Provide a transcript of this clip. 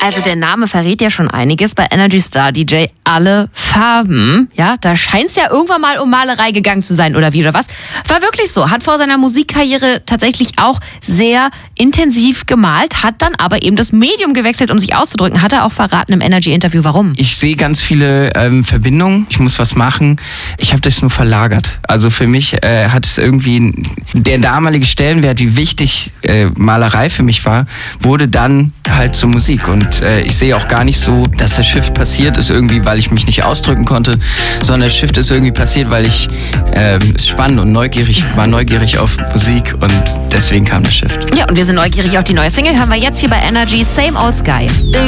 Also der Name verrät ja schon einiges bei Energy Star DJ. Alle Farben. Ja, da scheint es ja irgendwann mal um Malerei gegangen zu sein oder wie oder was. War wirklich so. Hat vor seiner Musikkarriere tatsächlich auch sehr intensiv gemalt, hat dann aber eben das Medium gewechselt, um sich auszudrücken. Hat er auch verraten im Energy-Interview, warum? Ich sehe ganz viele Verbindungen. Ich muss was machen. Ich habe das nur verlagert. Also für mich hat es irgendwie der damalige Stellenwert, wie wichtig Malerei für mich war, wurde dann halt zur Musik. Und ich sehe auch gar nicht so, dass der Shift passiert ist irgendwie, weil ich mich nicht ausdrücken konnte, sondern der Shift ist irgendwie passiert, weil ich spannend und neugierig auf Musik und deswegen kam der Shift. Ja, und wir sind neugierig auf die neue Single. Hören wir jetzt hier bei Energy Same Old Sky.